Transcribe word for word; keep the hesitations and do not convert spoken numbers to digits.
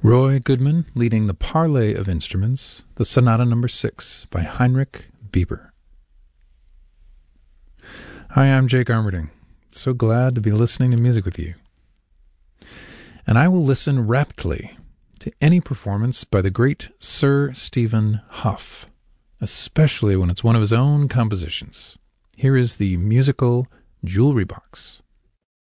Roy Goodman leading the Parley of Instruments, the Sonata Number six by Heinrich Bieber. Hi, I'm Jake Armerding. So glad to be listening to music with you. And I will listen raptly to any performance by the great Sir Stephen Hough, especially when it's one of his own compositions. Here is the musical Jewelry Box.